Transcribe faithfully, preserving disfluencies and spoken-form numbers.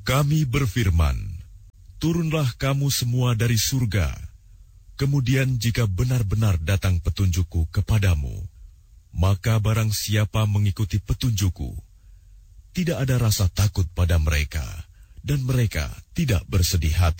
Kami berfirman, turunlah kamu semua dari surga. Kemudian jika benar-benar datang petunjukku kepadamu, maka barang siapa mengikuti petunjukku, tidak ada rasa takut pada mereka, dan mereka tidak bersedih hati.